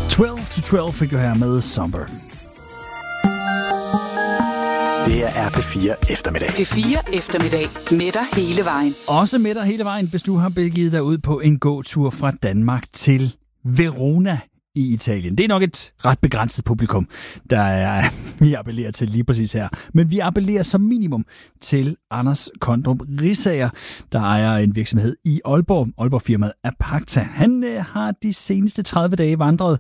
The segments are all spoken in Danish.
12 to 12 fik du her med Somber. Det her er P4 Eftermiddag. P4 Eftermiddag med dig hele vejen. Også med dig hele vejen, hvis du har begivet dig ud på en gåtur fra Danmark til Verona i Italien. Det er nok et ret begrænset publikum, vi appellerer til lige præcis her. Men vi appellerer som minimum til Anders Kondrup Risager, der ejer en virksomhed i Aalborg. Aalborg-firmaet Apacta. Han har de seneste 30 dage vandret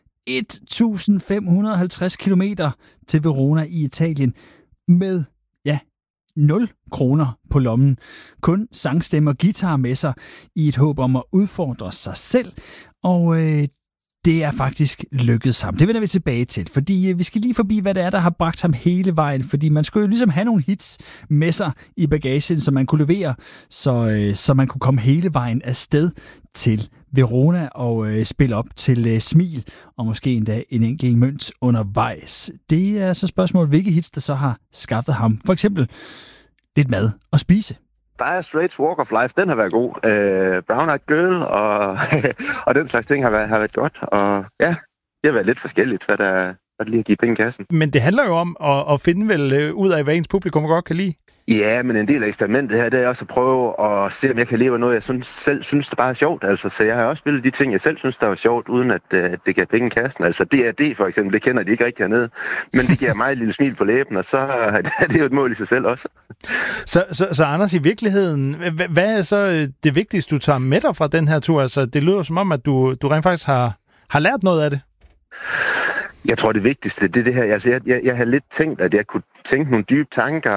1.550 kilometer til Verona i Italien med 0 kroner på lommen. Kun sangstemme og guitar med sig i et håb om at udfordre sig selv. Og det er faktisk lykkedes ham. Det vender vi tilbage til, fordi vi skal lige forbi, hvad det er, der har bragt ham hele vejen. Fordi man skulle jo ligesom have nogle hits med sig i bagagen, som man kunne levere, så man kunne komme hele vejen afsted til Verona og spille op til smil, og måske endda en enkelt mønt undervejs. Det er så spørgsmålet, hvilke hits, der så har skaffet ham. For eksempel lidt mad og spise. Dire Straits Walk of Life, den har været god. Brown Eyed Girl og den slags ting har været godt. Og ja, det har været lidt forskelligt, hvad der lige har givet penge i kassen. Men det handler jo om at finde vel ud af, hvad ens publikum godt kan lide. Ja, men en del af eksperimentet her, det er også at prøve at se, om jeg kan leve af noget, jeg selv synes, det bare er sjovt. Altså, så jeg har også spillet de ting, jeg selv synes, der var sjovt, uden at det gav penge i kassen. Altså D&D for eksempel, det kender de ikke rigtig hernede. Men det giver mig et lille smil på læben, og så er det jo et mål i sig selv også. Så Anders, i virkeligheden, hvad er så det vigtigste, du tager med dig fra den her tur? Altså, det lyder som om, at du rent faktisk har lært noget af det. Jeg tror, det vigtigste, det er det her. Altså, jeg har lidt tænkt, at jeg kunne tænke nogle dybe tanker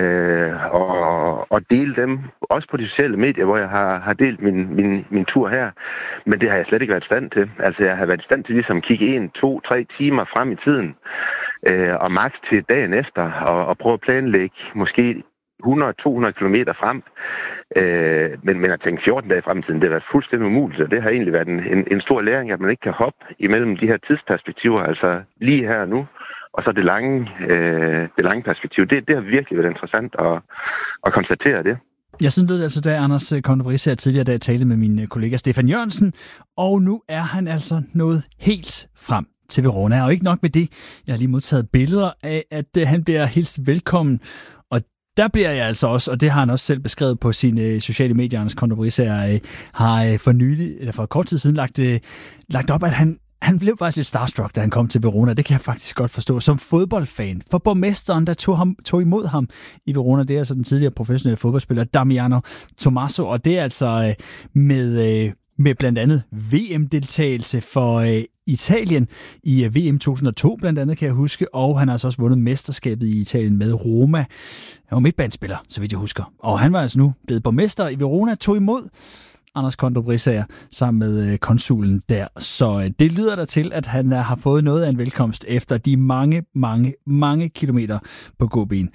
og dele dem, også på de sociale medier, hvor jeg har delt min tur her. Men det har jeg slet ikke været i stand til. Altså, jeg har været i stand til ligesom at kigge 1, 2, 3 timer frem i tiden, og maks til dagen efter, og prøve at planlægge måske 100-200 kilometer frem. Men at tænke 14 dage frem i tiden, det har været fuldstændig umuligt, og det har egentlig været en stor læring, at man ikke kan hoppe imellem de her tidsperspektiver, altså lige her og nu, og så det lange perspektiv. Det har virkelig været interessant at konstatere det. Jeg synes det altså, da Anders Kondrup Risager tidligere, da jeg talte med min kollega Stefan Jørgensen, og nu er han altså nået helt frem til Verona. Og ikke nok med det, jeg har lige modtaget billeder af, at han bliver hilst velkommen. Der bliver jeg altså også, og det har han også selv beskrevet på sine sociale medier, Anders Kondrup Risager har for kort tid siden lagt op, at han blev faktisk lidt starstruck, da han kom til Verona. Det kan jeg faktisk godt forstå. Som fodboldfan. For borgmesteren, der tog imod ham i Verona, det er altså den tidligere professionelle fodboldspiller Damiano Tommaso, og det er altså med blandt andet VM-deltagelse for Italien i VM 2002 blandt andet, kan jeg huske, og han har altså også vundet mesterskabet i Italien med Roma. Han var midtbanespiller, så vidt jeg husker. Og han var altså nu blevet borgmester i Verona, tog imod Anders Kondrup Risager sammen med konsulen der. Så det lyder der til, at han har fået noget af en velkomst efter de mange kilometer på gåben.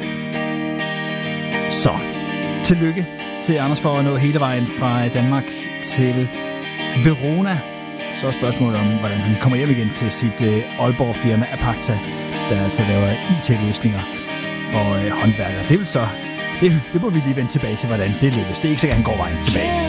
Så tillykke til Anders for at nå hele vejen fra Danmark til Verona. Så er spørgsmålet om, hvordan han kommer hjem igen til sit Aalborg-firma Apacta, der altså laver IT-løsninger for håndværkere. Det må vi lige vende tilbage til, hvordan det lykkes. Det er ikke sikkert, at han går vejen tilbage.